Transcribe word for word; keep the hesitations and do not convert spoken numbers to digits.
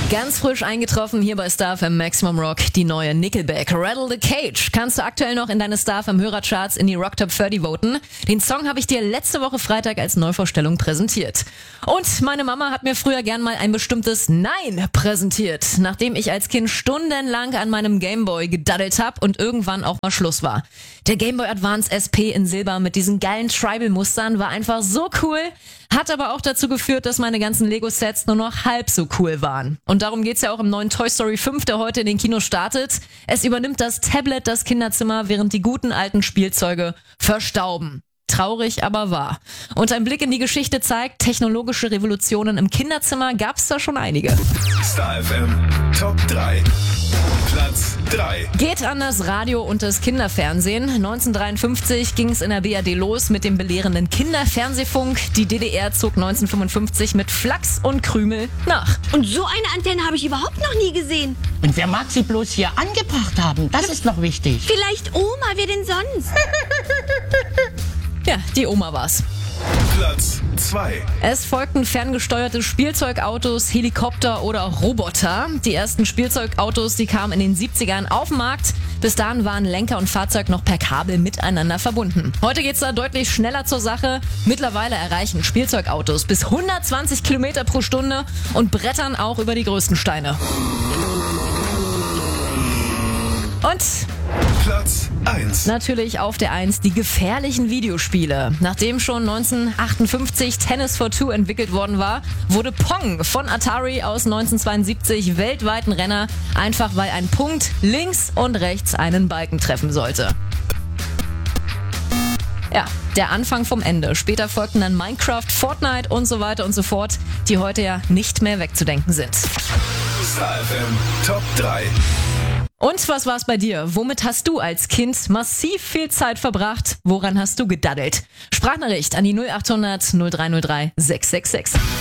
Ganz frisch eingetroffen hier bei Star F M Maximum Rock, die neue Nickelback, Rattle the Cage. Kannst du aktuell noch in deine Star F M Hörercharts in die Rock Top dreißig voten. Den Song habe ich dir letzte Woche Freitag als Neuvorstellung präsentiert. Und meine Mama hat mir früher gern mal ein bestimmtes Nein präsentiert, nachdem ich als Kind stundenlang an meinem Gameboy gedaddelt habe und irgendwann auch mal Schluss war. Der Gameboy Advance S P in Silber mit diesen geilen Tribal-Mustern war einfach so cool, hat aber auch dazu geführt, dass meine ganzen Lego-Sets nur noch halb so cool waren. Und darum geht's ja auch im neuen Toy Story fünf, der heute in den Kinos startet. Es übernimmt das Tablet das Kinderzimmer, während die guten alten Spielzeuge verstauben. Traurig, aber wahr. Und ein Blick in die Geschichte zeigt, technologische Revolutionen im Kinderzimmer gab's da schon einige. Star F M Top drei. Platz drei. Geht an das Radio und das Kinderfernsehen. neunzehnhundertdreiundfünfzig ging es in der B R D los mit dem belehrenden Kinderfernsehfunk. Die D D R zog neunzehnhundertfünfundfünfzig mit Flachs und Krümel nach. Und so eine Antenne habe ich überhaupt noch nie gesehen. Und wer mag sie bloß hier angebracht haben? Das ist noch wichtig. Vielleicht Oma, wer denn sonst? Ja, die Oma war's. Platz zwei. Es folgten ferngesteuerte Spielzeugautos, Helikopter oder auch Roboter. Die ersten Spielzeugautos, die kamen in den siebzigern auf den Markt. Bis dahin waren Lenker und Fahrzeug noch per Kabel miteinander verbunden. Heute geht's da deutlich schneller zur Sache. Mittlerweile erreichen Spielzeugautos bis hundertzwanzig Kilometer pro Stunde und brettern auch über die größten Steine. Und Platz eins. natürlich auf der eins die gefährlichen Videospiele. Nachdem schon neunzehnhundertachtundfünfzig Tennis for Two entwickelt worden war, wurde Pong von Atari aus neunzehnhundertzweiundsiebzig weltweit ein Renner, einfach weil ein Punkt links und rechts einen Balken treffen sollte. Ja, der Anfang vom Ende. Später folgten dann Minecraft, Fortnite und so weiter und so fort, die heute ja nicht mehr wegzudenken sind. Star F M Top drei. Und was war's bei dir? Womit hast du als Kind massiv viel Zeit verbracht? Woran hast du gedaddelt? Sprachnachricht an die null achthundert null drei null drei sechs sechs sechs.